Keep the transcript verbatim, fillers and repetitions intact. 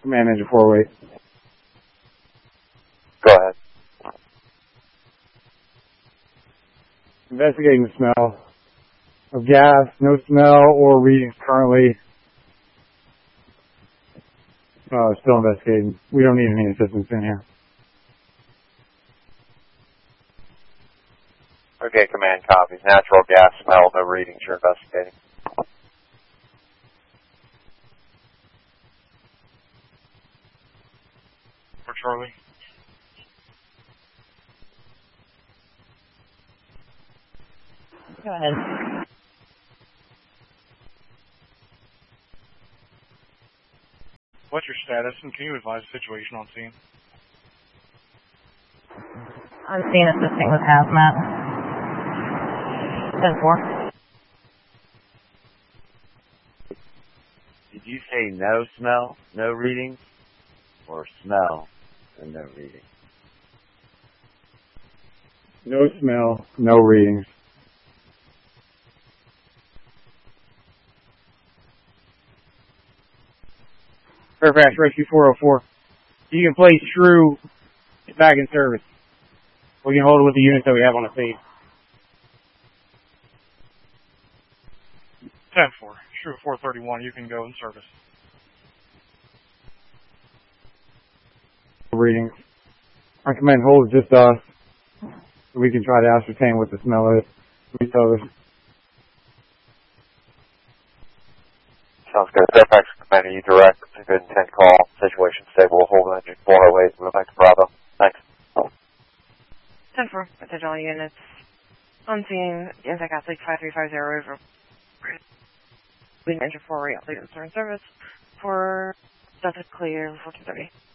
Command engine four eight. Go ahead. Investigating the smell of gas. No smell or readings currently. Uh, still investigating. We don't need any assistance in here. Okay, command copies. Natural gas smell, no readings. You're investigating. For Charlie. Go ahead. What's your status, and can you advise the situation on scene? On scene assisting with hazmat. ten four. Did you say no smell, no readings? Or smell and no readings? No smell, no readings. Fairfax Rescue four oh four. You can place Shrew back in service. We can hold it with the units that we have on the scene. ten four. True four thirty-one, you can go in service. Readings. Our command hold is just us. So we can try to ascertain what the smell is. We tell this. Sounds good. Fairfax Commander, you direct. It's a good intent call. Situation stable. Hold engine four oh eight. Move back to Bravo. Thanks. ten four. Message all units. On scene, anti-gas leak five three five zero over. Leading engine four eight. Leading in service. For Delta clear fourteen thirty.